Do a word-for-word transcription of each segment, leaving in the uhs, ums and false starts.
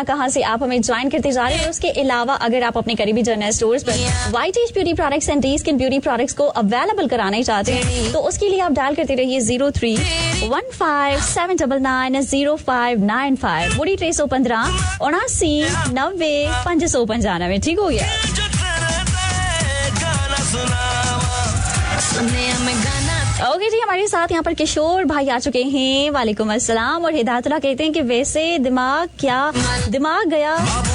कहाँ कहाँ से आप हमें ज्वाइन करते जा रहे हैं। उसके अलावा अगर आप अपने करीबी जनरल स्टोर्स पर white as beauty products and D skin beauty products को अवेलेबल कराना चाहते हैं तो उसके लिए आप डायल करते रहिए zero three one five seven double nine zero five nine five बुरी टे सौ पंद्रह उनासी नब्बे पंज सौ पंजानवे। ठीक हो गया। ओके जी, हमारे साथ यहाँ पर किशोर भाई आ चुके हैं। वालेकुम अस्सलाम। और हिदायतुल्लाह कहते हैं कि वैसे दिमाग क्या दिमाग गया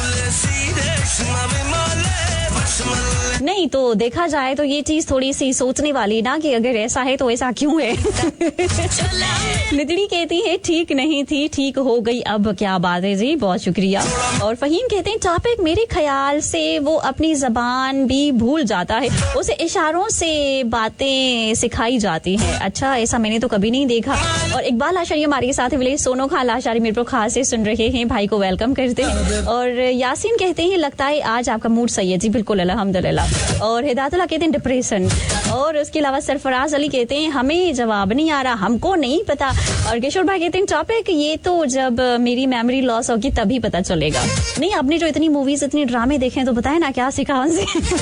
नहीं, तो देखा जाए तो ये चीज थोड़ी सी सोचने वाली ना कि अगर ऐसा है तो ऐसा क्यों है। निदड़ी कहती है ठीक नहीं थी, ठीक हो गई अब। क्या बात है जी, बहुत शुक्रिया। और फहीम कहते हैं टॉपिक मेरे ख्याल से वो अपनी जबान भी भूल जाता है, उसे इशारों से बातें सिखाई जाती हैं। अच्छा, ऐसा मैंने तो कभी नहीं देखा। और इकबाल आशारी हमारे साथ है, विलेज सोनो खान आशारी मेरे को खास से सुन रहे हैं, भाई को वेलकम करते हैं। और यासीन कहते हैं लगता है आज आपका मूड सही है। जी बिल्कुल, अल्हम्दुलिल्लाह। और हिदायतुल्लाह कहते हैं डिप्रेशन। और उसके अलावा सरफराज अली कहते हैं हमें जवाब नहीं आ रहा, हमको नहीं पता। और किशोर भाई कहते हैं टॉपिक ये तो जब मेरी मेमोरी लॉस होगी तभी पता चलेगा। नहीं, आपने जो इतनी मूवीज इतने ड्रामे देखे हैं तो बताए ना क्या सीखा उनसे।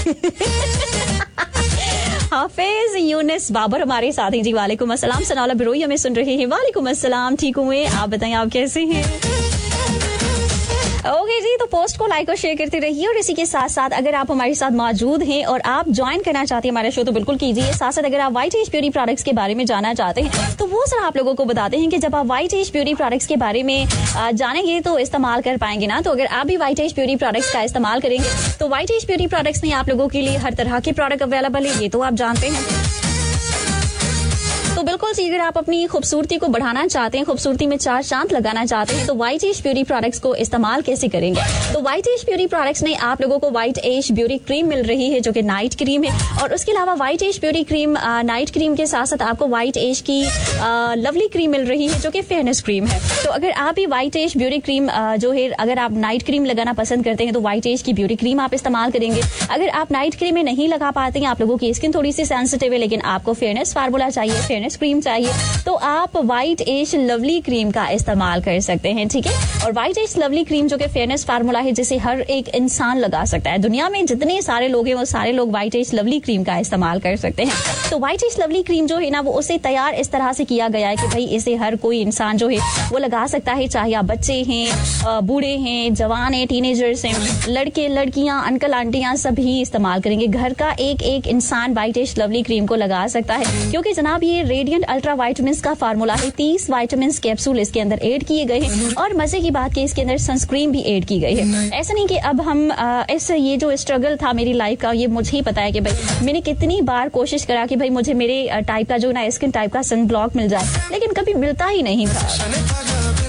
हाफिज यूनिस बाबर हमारे साथ हैं जी। वालेकुम अस्सलाम। सनाउल्लाह बिरोई हमें सुन रहे हैं। वालेकुम अस्सलाम। ठीक हुए, आप बताएं आप कैसे हैं? ओके okay जी, तो पोस्ट को लाइक और शेयर करते रहिए। और इसी के साथ साथ अगर आप हमारे साथ मौजूद हैं और आप ज्वाइन करना चाहते हैं हमारे शो तो बिल्कुल कीजिए। साथ साथ अगर आप वाइट एज ब्यूटी प्रोडक्ट्स के बारे में जानना चाहते हैं तो वो सर आप लोगों को बताते हैं कि जब आप वाइट एज ब्यूटी प्रोडक्ट्स के बारे में जानेंगे तो इस्तेमाल कर पाएंगे ना। तो अगर आप भी वाइट एज ब्यूटी प्रोडक्ट्स का इस्तेमाल करेंगे तो वाइट एज ब्यूटी प्रोडक्ट्स में आप लोगों के लिए हर तरह के प्रोडक्ट अवेलेबल है, ये तो आप जानते हैं। तो बिल्कुल सी अगर आप अपनी खूबसूरती को बढ़ाना चाहते हैं, खूबसूरती में चार चांद लगाना चाहते हैं तो वाइट एज ब्यूटी प्रोडक्ट्स को इस्तेमाल कैसे करेंगे? तो वाइट एज ब्यूटी प्रोडक्ट्स में आप लोगों को वाइट एज ब्यूटी क्रीम मिल रही है जो कि नाइट क्रीम है। और उसके अलावा white as beauty cream night cream के साथ साथ आपको वाइट एज की आ, लवली क्रीम मिल रही है जो कि फेयरनेस क्रीम है। तो अगर आप भी वाइट एज ब्यूटी क्रीम आ, जो है अगर आप नाइट क्रीम लगाना पसंद करते हैं तो वाइट एज की ब्यूटी क्रीम आप इस्तेमाल करेंगे। अगर आप नाइट क्रीम में नहीं लगा पाते हैं, आप लोगों की स्किन थोड़ी सी सेंसिटिव है लेकिन आपको फेयरनेस फार्मूला चाहिए, फेयरनेस क्रीम चाहिए, तो आप वाइट एज लवली क्रीम का इस्तेमाल कर सकते हैं। ठीक है। और वाइट एज लवली क्रीम जो कि फेयरनेस फार्मूला है जिसे हर एक इंसान लगा सकता है, दुनिया में जितने सारे लोग हैं वो सारे लोग वाइट एज लवली क्रीम का इस्तेमाल कर सकते हैं। तो वाइट एज लवली क्रीम जो है ना वो उसे तैयार इस तरह से किया गया है कि भाई इसे हर कोई इंसान जो है वो लगा सकता है, चाहे आप बच्चे हैं, बूढ़े हैं, जवान हैं, टीनेजर्स हैं, लड़के लड़कियां, अंकल आंटियां सभी इस्तेमाल करेंगे। घर का एक एक इंसान वाइट एज लवली क्रीम को लगा सकता है क्योंकि जनाब ये रेडिएंट अल्ट्रा वाइटामिन का फार्मूला है। तीस विटामिन कैप्सूल इसके अंदर ऐड किए गए हैं और मजे की बात कि इसके अंदर सनस्क्रीन भी ऐड की गई है। ऐसा नहीं कि अब हम ऐसे ये जो स्ट्रगल था मेरी लाइफ का ये मुझे ही पता है कि भाई मैंने कितनी बार कोशिश करा कि भाई मुझे मेरे टाइप का जो ना स्किन टाइप का सन ब्लॉक मिल जाए लेकिन कभी मिलता ही नहीं था।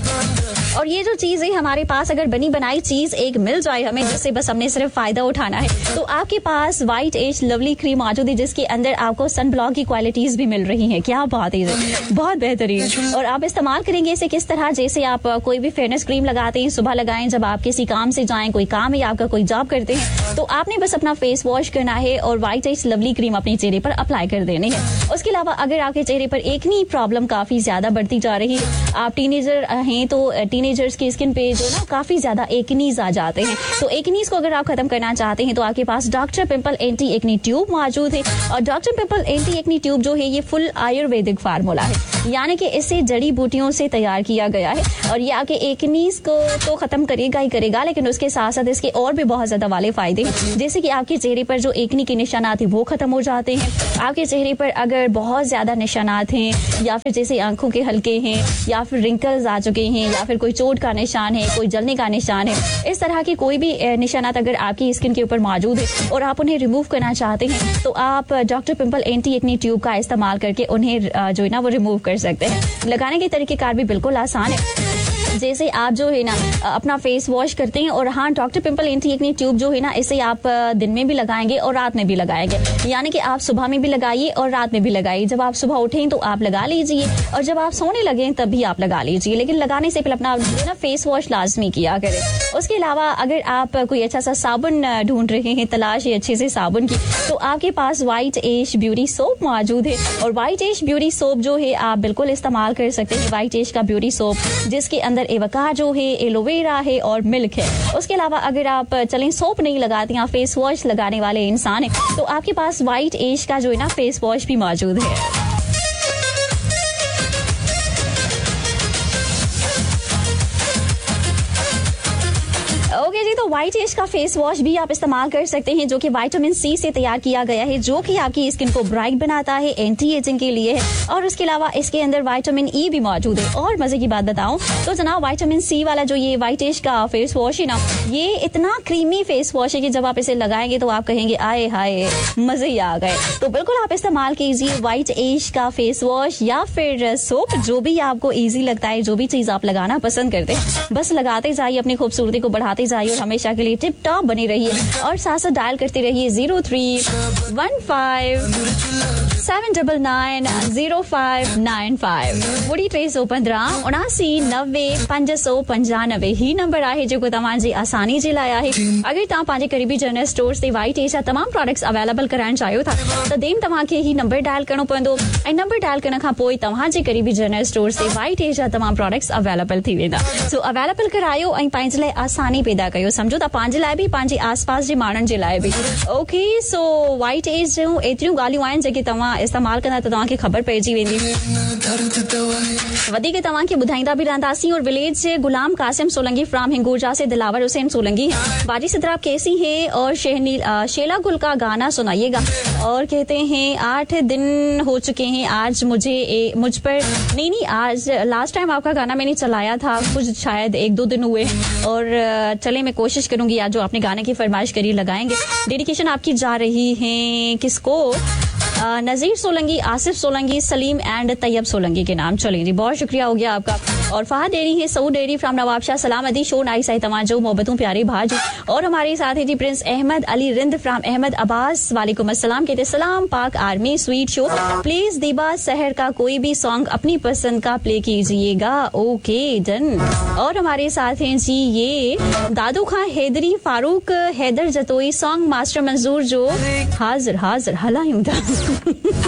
और ये जो चीज है हमारे पास अगर बनी बनाई चीज एक मिल जाए हमें जिससे बस हमने सिर्फ फायदा उठाना है तो आपके पास वाइट एज लवली क्रीम मौजूद है जिसके अंदर आपको सन ब्लॉक की क्वालिटीज भी मिल रही हैं। क्या बात है, बहुत बेहतरीन। और आप इस्तेमाल करेंगे इसे किस तरह, जैसे आप कोई भी फेयरनेस क्रीम लगाते हैं, सुबह लगाएं जब आप किसी काम से जाएं, कोई काम है आपका, कोई जॉब करते हैं तो आपने बस अपना फेस वॉश करना है और वाइट एज लवली क्रीम अपने चेहरे पर अप्लाई कर देनी है। उसके अलावा अगर आपके चेहरे पर एकनी प्रॉब्लम काफी ज्यादा बढ़ती जा रही है, आप टीनेजर हैं तो टीनेजर्स की स्किन पे जो ना काफी ज्यादा एकनीज आ जाते हैं, तो एकनीज को अगर आप खत्म करना चाहते हैं तो आपके पास doctor pimple anti acne tube मौजूद है। और doctor pimple anti acne tube जो है ये फुल आयुर्वेदिक फार्मूला है, यानी कि इसे जड़ी बूटियों से तैयार किया गया है और ये आपके एकनीज को तो खत्म करेगा ही करेगा लेकिन उसके साथ साथ इसके और भी बहुत ज्यादा वाले फायदे हैं, जैसे कि आपके चेहरे पर जो एकनी के निशानात है वो खत्म हो जाते हैं। आपके चेहरे पर अगर बहुत ज्यादा निशानात हैं या फिर जैसे आंखों के हल्के हैं या फिर रिंकल्स आ चुके हैं या फिर कोई चोट का निशान है, कोई जलने का निशान है, इस तरह के कोई भी निशानात अगर आपकी स्किन के ऊपर मौजूद है और आप उन्हें रिमूव करना चाहते हैं तो आप doctor pimple anti acne tube का इस्तेमाल करके उन्हें जो है ना वो रिमूव कर सकते हैं। लगाने के तरीकेकार भी बिल्कुल आसान है, जैसे आप जो है ना अपना फेस वॉश करते हैं और हाँ doctor pimple anti acne tube जो है ना इसे आप दिन में भी लगाएंगे और रात में भी लगाएंगे, यानी कि आप सुबह में भी लगाइए और रात में भी लगाइए। जब आप सुबह उठें तो आप लगा लीजिए और जब आप सोने लगें तब भी आप लगा लीजिए, लेकिन लगाने से पहले अपना ना फेस वॉश लाजमी किया करें। उसके अलावा अगर आप कोई अच्छा सा साबुन ढूंढ रहे हैं, तलाश है अच्छे से साबुन की, तो आपके पास वाइट एज ब्यूटी सोप मौजूद है और वाइट एज ब्यूटी सोप जो है आप बिल्कुल इस्तेमाल कर सकते हैं। वाइट एज का ब्यूटी सोप जिसके अंदर अंदर एवोकाडो है, एलोवेरा है और मिल्क है। उसके अलावा अगर आप चलें सोप नहीं लगाते या फेस वॉश लगाने वाले इंसान हैं तो आपके पास व्हाइट एज का जो है ना फेस वॉश भी मौजूद है। ओके जी, तो व्हाइट एज का फेस वॉश भी आप इस्तेमाल कर सकते हैं जो कि विटामिन सी से तैयार किया गया है, जो कि आपकी स्किन को ब्राइट बनाता है, एंटी एजिंग के लिए है और उसके अलावा इसके अंदर विटामिन ई भी मौजूद है। और मजे की बात बताऊं तो जनाब विटामिन सी वाला जो ये व्हाइट एज का फेस वॉश है ना, ये इतना क्रीमी फेस वॉश है कि जब आप इसे लगाएंगे तो आप कहेंगे आए हाय मजे ही आ गए। तो बिल्कुल आप इस्तेमाल कीजिए व्हाइट एज का फेस वॉश या फिर सोप, जो भी आपको ईजी लगता है, जो भी चीज आप लगाना पसंद करते हैं, बस लगाते जाइए, अपनी खूबसूरती को बढ़ाते जाइए और हमेशा के लिए टिप टॉप बनी रहिए। और साथ साथ डायल करते रहिए zero three one five seven double nine zero five nine five ॿुड़ी टे सौ पंद्रहं उणासी नवे पंज सौ पंजानवे ही नंबर आहे जेको तव्हांजी आसानी जे लाइ आहे। अगर तव्हां पंहिंजे क़रीबी जनरल स्टोर्स ते व्हाइट एज जा तमामु प्रोडक्ट्स अवेलेबल कराइण चाहियो था त देन तव्हांखे ही नंबर डायल करणो पवंदो ऐं नंबर डायल करण खां पोइ तव्हांजे क़रीबी जनरल स्टोर्स ते व्हाइट एज जा तमामु प्रोडक्ट्स अवेलेबल थी वेंदा। सो अवेलेबल करायो ऐं पंहिंजे लाइ आसानी पैदा कयो, सम्झो था, पंहिंजे लाइ बि पंहिंजे आसपास जे माण्हुनि जे लाइ बि। ओके, सो व्हाइट एज जूं एतिरियूं ॻाल्हियूं आहिनि जेके तव्हां इस्तेमाल कंदा त तव्हांखे ख़बर पइजी वेंदी। वधीक तव्हांखे ॿुधाईंदा भी रहंदासीं। और विलेज से गुलाम कासिम सोलंकी फ्रॉम हिंगोजा से दिलावर हुसैन सोलंकी, बाजी सिद्रा कैसी है और शहनी शेला गुल का गाना सुनाइएगा। और कहते हैं आठ दिन हो चुके हैं आज मुझे ए, मुझ पर नहीं नहीं आज लास्ट टाइम आपका गाना मैंने चलाया था, कुछ शायद एक दो दिन हुए। और चले मैं कोशिश करूंगी आज जो आपने गाने की फरमाइश करी लगाएंगे। डेडिकेशन आपकी जा रही है किसको? नजीर सोलंकी, आसिफ सोलंकी, सलीम एंड तैयब सोलंकी के नाम। चलिए जी, बहुत शुक्रिया हो गया आपका। और फहद डेरी है, सऊ डेरी फ्रॉम नवाबशाह, सलामती शो नाइस है तमाजो मोहब्बतों प्यारे भाजी। और हमारे साथ है जी प्रिंस अहमद अली रिंद फ्रॉम अहमद अब्बास, वालेकुम अस्सलाम, कहते सलाम पाक आर्मी स्वीट शो, प्लीज दीबा शहर का कोई भी सॉन्ग अपनी पसंद का प्ले कीजिएगा। Okay done. और हमारे साथ हैं जी ये दादू खां हैदरी फारूक हैदर जतोई, सॉन्ग मास्टर मंजूर जो हाजिर हाजिर हलायूं था।